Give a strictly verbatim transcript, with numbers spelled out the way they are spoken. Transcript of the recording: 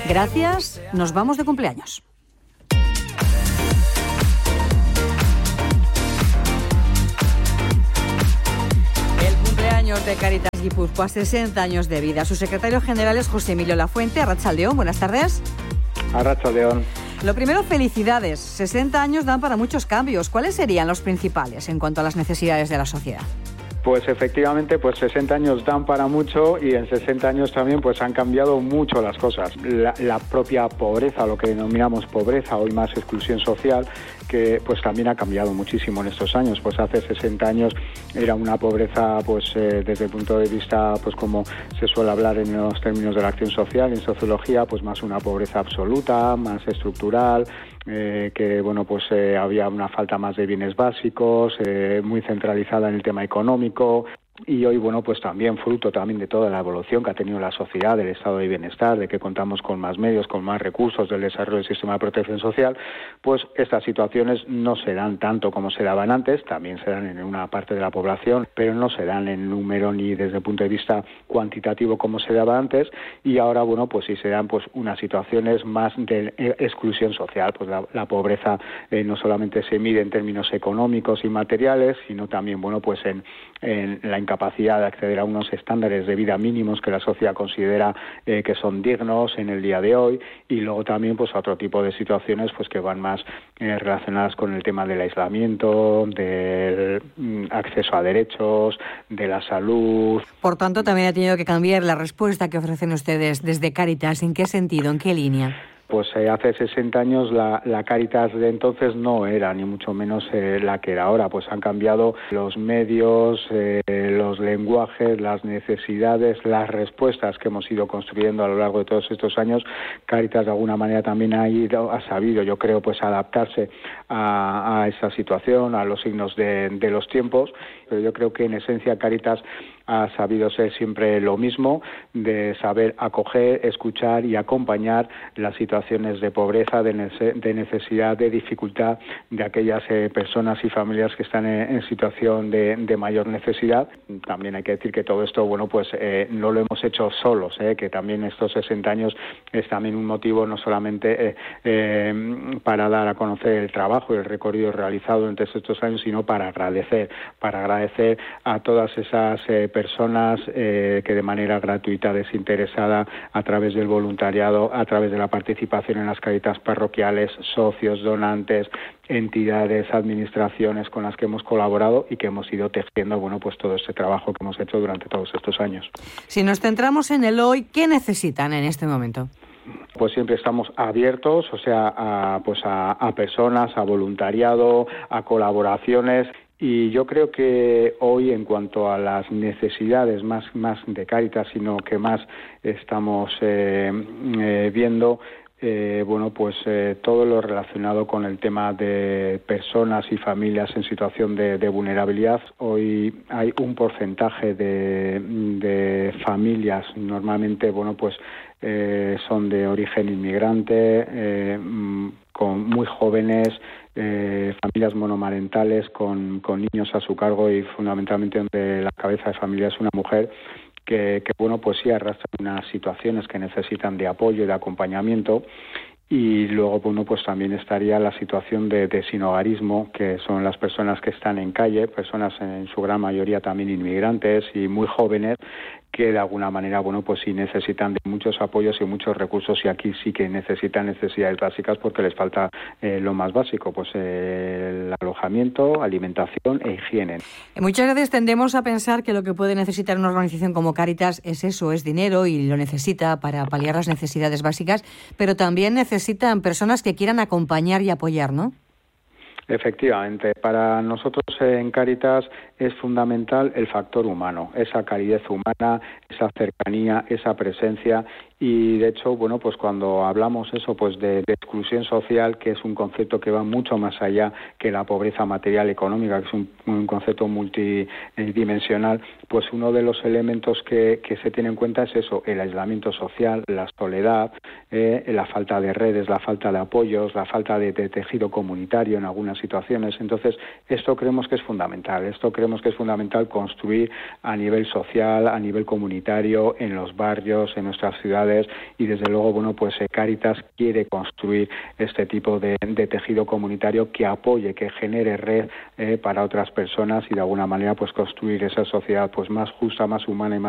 Gracias, nos vamos de cumpleaños. De Cáritas Guipúzcoa, sesenta años de vida. Su secretario general es José Emilio Lafuente. Arratsaldeón, buenas tardes. Arratsaldeón. Lo primero, felicidades. sesenta años dan para muchos cambios. ¿Cuáles serían los principales en cuanto a las necesidades de la sociedad? Pues efectivamente, pues sesenta años dan para mucho y en sesenta años también pues han cambiado mucho las cosas. La, la propia pobreza, lo que denominamos pobreza, hoy más exclusión social, que pues también ha cambiado muchísimo en estos años. Pues hace sesenta años era una pobreza pues eh, desde el punto de vista pues como se suele hablar en los términos de la acción social, en sociología, pues más una pobreza absoluta, más estructural, eh, que bueno pues eh, había una falta más de bienes básicos, eh, muy centralizada en el tema económico. Y hoy, bueno, pues también fruto también de toda la evolución que ha tenido la sociedad, del estado de bienestar, de que contamos con más medios, con más recursos, del desarrollo del sistema de protección social, pues estas situaciones no se dan tanto como se daban antes, también se dan en una parte de la población, pero no se dan en número ni desde el punto de vista cuantitativo como se daba antes, y ahora, bueno, pues sí se dan pues unas situaciones más de exclusión social, pues la, la pobreza eh, no solamente se mide en términos económicos y materiales, sino también, bueno, pues en, en la incapacidad de acceder a unos estándares de vida mínimos que la sociedad considera eh, que son dignos en el día de hoy, y luego también pues otro tipo de situaciones pues que van más eh, relacionadas con el tema del aislamiento, del mm, acceso a derechos, de la salud. Por tanto, también ha tenido que cambiar la respuesta que ofrecen ustedes desde Cáritas. ¿En qué sentido? ¿En qué línea? Pues eh, hace sesenta años la, la Cáritas de entonces no era ni mucho menos eh, la que era ahora, pues han cambiado los medios, eh, los lenguajes, las necesidades, las respuestas que hemos ido construyendo a lo largo de todos estos años. Cáritas de alguna manera también ha ido, ha sabido, yo creo, pues adaptarse a, a esa situación, a los signos de, de los tiempos, pero yo creo que en esencia Cáritas ha sabido ser siempre lo mismo, de saber acoger, escuchar y acompañar las situaciones de pobreza, de, nece- de necesidad, de dificultad de aquellas eh, personas y familias que están en, en situación de, de mayor necesidad. También hay que decir que todo esto, bueno, pues eh, no lo hemos hecho solos, eh, que también estos sesenta años es también un motivo no solamente eh, eh, para dar a conocer el trabajo y el recorrido realizado durante estos años, sino para agradecer, para agradecer a todas esas eh, personas eh, que de manera gratuita, desinteresada, a través del voluntariado, a través de la participación en las Cáritas parroquiales, socios, donantes, entidades, administraciones con las que hemos colaborado y que hemos ido tejiendo, bueno, pues todo este trabajo que hemos hecho durante todos estos años. Si nos centramos en el hoy, ¿qué necesitan en este momento? Pues siempre estamos abiertos, o sea, a, pues a, a personas, a voluntariado, a colaboraciones. Y yo creo que hoy, en cuanto a las necesidades más, más de Cáritas, sino que más estamos eh, eh, viendo, eh, bueno, pues eh, todo lo relacionado con el tema de personas y familias en situación de, de vulnerabilidad. Hoy hay un porcentaje de, de familias, normalmente, bueno, pues eh, son de origen inmigrante, eh, con muy jóvenes, Eh, familias monomarentales con, con niños a su cargo y fundamentalmente donde la cabeza de familia es una mujer que, que bueno, pues sí arrastra unas situaciones que necesitan de apoyo y de acompañamiento. Y luego, bueno, pues también estaría la situación de, de sinhogarismo, que son las personas que están en calle, personas en su gran mayoría también inmigrantes y muy jóvenes, que de alguna manera, bueno, pues sí necesitan de muchos apoyos y muchos recursos, y aquí sí que necesitan necesidades básicas porque les falta eh, lo más básico, pues eh, el alojamiento, alimentación e higiene. Muchas veces tendemos a pensar que lo que puede necesitar una organización como Cáritas es eso, es dinero, y lo necesita para paliar las necesidades básicas, pero también necesitan personas que quieran acompañar y apoyar, ¿no? Efectivamente, para nosotros en Cáritas es fundamental el factor humano, esa calidez humana, esa cercanía, esa presencia. Y de hecho, bueno, pues cuando hablamos eso, pues de, de exclusión social, que es un concepto que va mucho más allá que la pobreza material económica, que es un, un concepto multidimensional, pues uno de los elementos que, que se tiene en cuenta es eso, el aislamiento social, la soledad, eh, la falta de redes, la falta de apoyos, la falta de, de tejido comunitario en algunas situaciones. Entonces, esto creemos que es fundamental. Esto creemos que es fundamental construir a nivel social, a nivel comunitario, en los barrios, en nuestras ciudades, y desde luego, bueno, pues eh, Cáritas quiere construir este tipo de, de tejido comunitario que apoye, que genere red eh, para otras personas y de alguna manera pues construir esa sociedad pues más justa, más humana y más